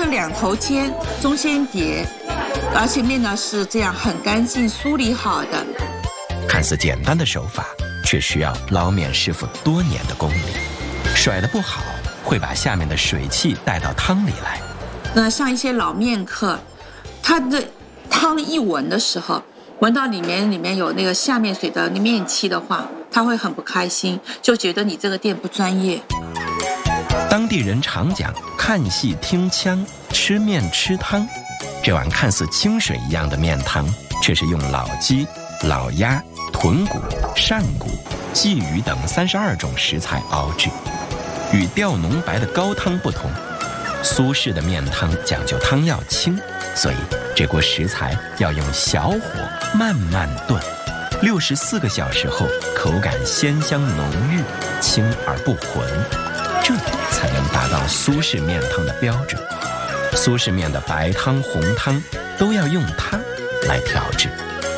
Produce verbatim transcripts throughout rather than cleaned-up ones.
两头尖，中间叠，而且面呢是这样很干净梳理好的。 看似简单的手法，却需要捞面师傅多年的功力。甩得不好，会把下面的水汽带到汤里来。 那像一些老面客，他的汤一闻的时候，闻到里面里面有那个下面水的面气的话，他会很不开心，就觉得你这个店不专业。 当地人常讲看戏听腔，吃面吃汤。这碗看似清水一样的面汤，却是用老鸡、老鸭、豚骨、鳝骨、鲫鱼等三十二种食材熬制。与调浓白的高汤不同，苏式的面汤讲究汤要清，所以这锅食材要用小火慢慢炖。六十四个小时后，口感鲜香浓郁，清而不浑，这才能达到苏式面汤的标准。苏式面的白汤、红汤都要用它来调制。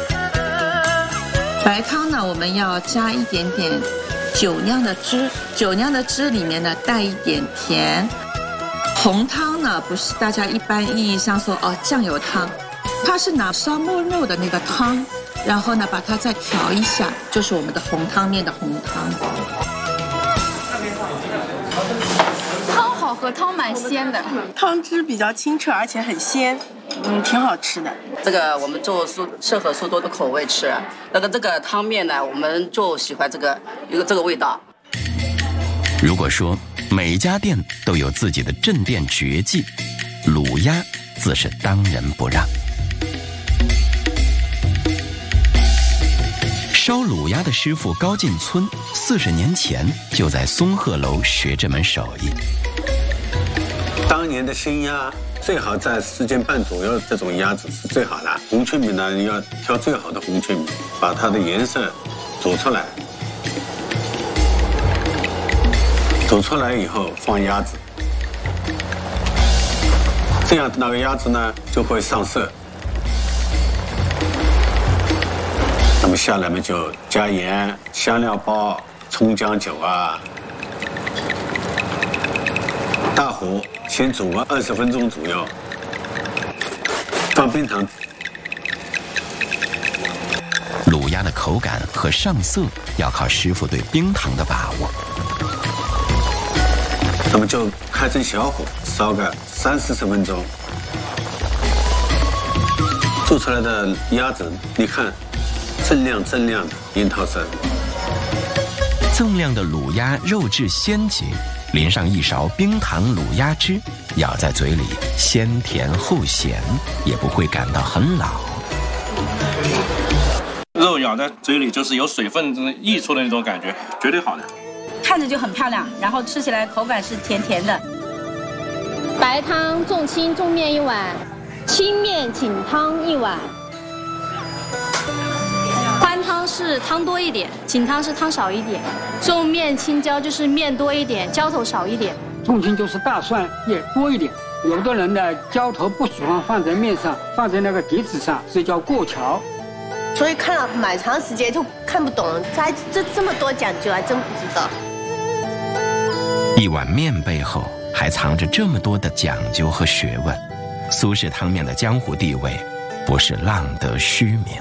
白汤呢，我们要加一点点酒酿的汁，酒酿的汁里面呢带一点甜。红汤呢，不是大家一般意义上说哦酱油汤，它是拿烧腊肉的那个汤，然后呢把它再调一下，就是我们的红汤面的红汤。 汤好喝，汤蛮鲜的， 汤汁比较清澈，而且很鲜，嗯，挺好吃的。 这个我们做苏适合苏多的口味吃。那个这个汤面呢，我们就喜欢这个一个这个味道。 如果说每家店都有自己的镇店绝技，卤鸭自是当仁不让。烧卤鸭的师傅高进村，四十年前就在松鹤楼学这门手艺。 当年的新鸭最好在四斤半左右，这种鸭子是最好的。红雀米呢，要挑最好的红雀米，把它的颜色煮出来，煮出来以后放鸭子，这样那个鸭子呢就会上色。那么下来嘛，就加盐、香料包、葱姜酒啊，大火先煮个二十分钟左右，放冰糖。 卤鸭的口感和上色要靠师傅对冰糖的把握。 那么就开成小火烧个三四十分钟，做出来的鸭子，你看。锃亮锃亮的樱桃色， 锃亮的卤鸭肉质鲜洁，淋上一勺冰糖卤鸭汁，咬在嘴里鲜甜后咸，也不会感到很老。 肉咬在嘴里就是有水分溢出的那种感觉，绝对好的。 看着就很漂亮，然后吃起来口感是甜甜的。 白汤重青重面一碗，清面请汤一碗。宽汤是汤多一点，紧汤是汤少一点。重面轻椒就是面多一点，浇头少一点。 重青就是大蒜叶多一点。有的人呢，浇头不喜欢放在面上，放在那个碟子上，这叫过桥。 所以看了蛮长时间就看不懂，还这这么多讲究，还真不知道。 一碗面背后还藏着这么多的讲究和学问，苏式汤面的江湖地位不是浪得虚名。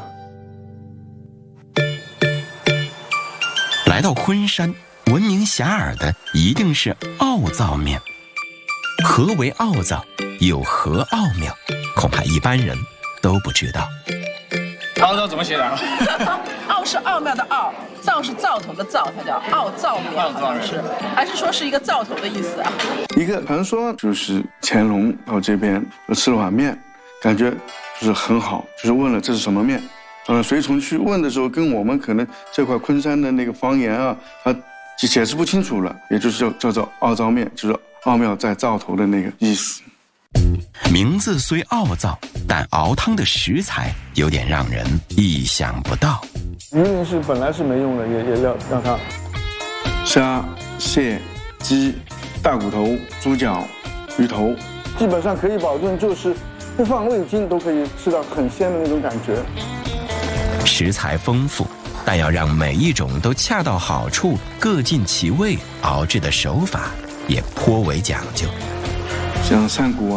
来到昆山，闻名遐迩的一定是奥灶面。何为奥灶，有何奥妙？恐怕一般人都不知道。 奥灶怎么写的？ 奥是奥妙的奥，灶是灶头的灶，它叫奥灶面，好像是，还是说是一个灶头的意思啊？ 一个传说就是乾隆到这边吃了碗面，感觉就是很好，就是问了这是什么面。呃，随从去问的时候，跟我们可能这块昆山的那个方言啊，他解释不清楚了，也就是叫叫做奥灶面，就是奥妙在灶头的那个意思。 名字虽奥灶，但熬汤的食材有点让人意想不到。 鱼鳞是本来是没用的，也也要让它虾、蟹、鸡、大骨头、猪脚、鱼头， 基本上可以保证就是不放味精都可以吃到很鲜的那种感觉。 食材丰富，但要让每一种都恰到好处、各尽其味，熬制的手法也颇为讲究。 像鳝骨